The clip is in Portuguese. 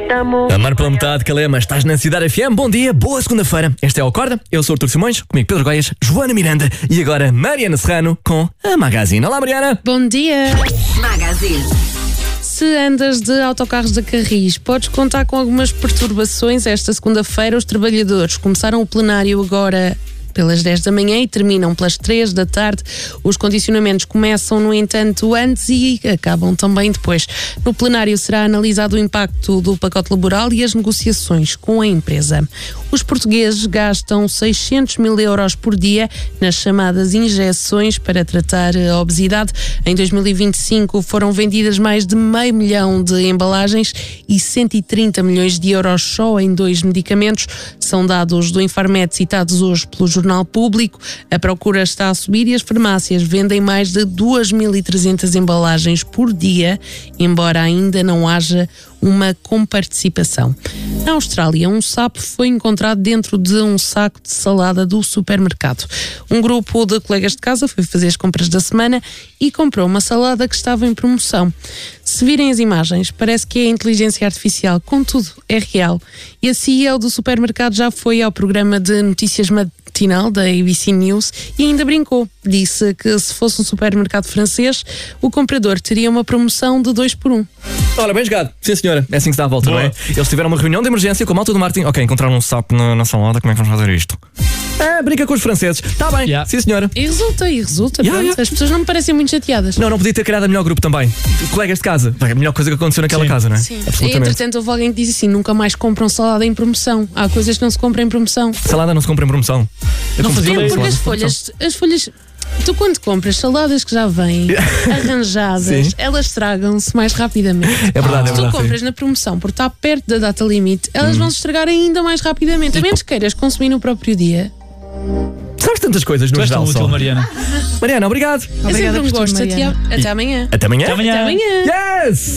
estamos. Amar pela metade, Calema, estás na Cidade FM. Bom dia, boa segunda-feira. Este é o Acorda, eu sou o Artur Simões, comigo Pedro Goiás, Joana Miranda e agora Mariana Serrano com a Magazine. Olá, Mariana. Bom dia. Magazine. Se andas de autocarros da Carris, podes contar com algumas perturbações. Esta segunda-feira os trabalhadores começaram o plenário agora pelas 10 da manhã e terminam pelas 3 da tarde. Os condicionamentos começam, no entanto, antes e acabam também depois. No plenário será analisado o impacto do pacote laboral e as negociações com a empresa. Os portugueses gastam 600 mil euros por dia nas chamadas injeções para tratar a obesidade. Em 2025 foram vendidas mais de 500 mil de embalagens e 130 milhões de euros só em 2 medicamentos. São dados do Infarmed citados hoje pelo Jornal Público. A procura está a subir e as farmácias vendem mais de 2.300 embalagens por dia, embora ainda não haja uma comparticipação. Na Austrália, um sapo foi encontrado dentro de um saco de salada do supermercado. Um grupo de colegas de casa foi fazer as compras da semana e comprou uma salada que estava em promoção. Se virem as imagens, parece que é inteligência artificial, contudo, é real. E a CEO do supermercado já foi ao programa de notícias matinal da ABC News e ainda brincou. Disse que se fosse um supermercado francês, o comprador teria uma promoção de 2 por 1. Ora, bem jogado. Sim, senhora. É assim que se dá a volta, Boa. não é? Eles tiveram uma reunião de emergência com a malta do marketing. Ok, encontraram um sapo na salada, como é que vamos fazer isto? Brinca com os franceses. Está bem. Yeah. Sim, senhora. E resulta. Yeah, Pronto. yeah. As pessoas não me parecem muito chateadas. Não podia ter criado a melhor grupo também. Colegas de casa. Vai, a melhor coisa que aconteceu naquela Sim. casa, não é? Sim. E, Absolutamente. entretanto, houve alguém que diz assim: nunca mais compram salada em promoção. Há coisas que não se compram em promoção. Salada não se compra em promoção. Eu Não compro fazia tudo em ideia. Porque salada. as folhas. Tu, quando compras saladas que já vêm arranjadas, Sim. elas estragam-se mais rapidamente. É verdade, Se é tu verdade. compras na promoção por estar perto da data limite, elas vão se estragar ainda mais rapidamente. A menos que queiras consumir no próprio dia. Sabes tantas coisas no Tu és tão geral só. útil, Mariana. Mariana, obrigado. Eu sempre por me tudo, gosto. Mariana. Até amanhã. Até amanhã. Até amanhã. Até amanhã. Yes!